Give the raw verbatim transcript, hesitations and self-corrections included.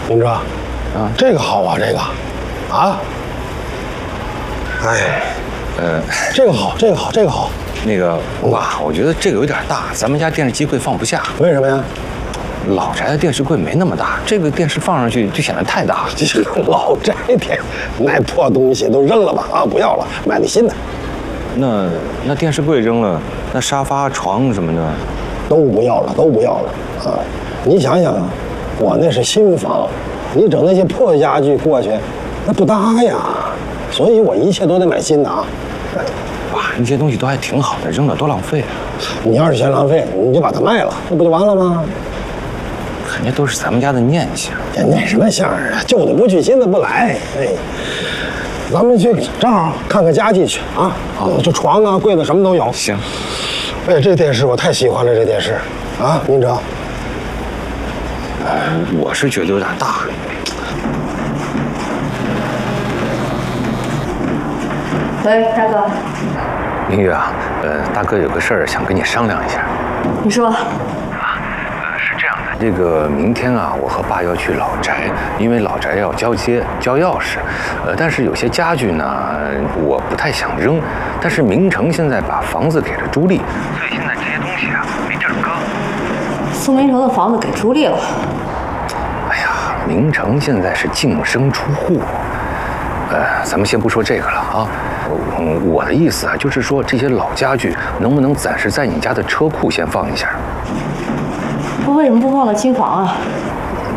明哲，啊，这个好啊，这个，啊，哎， 呃， 这个好，这个好，这个好。 那个哇，我觉得这个有点大，咱们家电视机柜放不下。 为什么呀？ 老宅的电视柜没那么大，这个电视放上去就显得太大了。 这是老宅电，那破东西都扔了吧？啊，不要了，买个新的。 那那电视柜扔了，那沙发、床什么的都不要了，都不要了啊！你想想，我那是新房，你整那些破家具过去，那不搭呀。所以我一切都得买新的啊。 哇，那些东西都还挺好的，扔了多浪费啊！ 你要是嫌浪费，你就把它卖了，这不就完了吗？ 人家都是咱们家的念想。 这念什么想啊？旧的不去，新的不来。哎，咱们去正好看看家具去啊！好，这床啊、柜子什么都有。 行。 哎，这电视我太喜欢了，这电视啊，明哲。 呃，我是觉得有点大。 喂，大哥。 明月啊，呃，大哥有个事儿想跟你商量一下。 你说。 是这样的，这个明天啊，我和爸要去老宅，因为老宅要交接交钥匙，呃，但是有些家具呢，我不太想扔，但是明成现在把房子给了朱莉，所以现在这些东西啊没地儿搁。 苏明成的房子给朱莉了。 哎呀，明成现在是净身出户，呃，咱们先不说这个了啊。嗯，我的意思啊，就是说这些老家具能不能暂时在你家的车库先放一下？ 不，为什么不放到新房啊？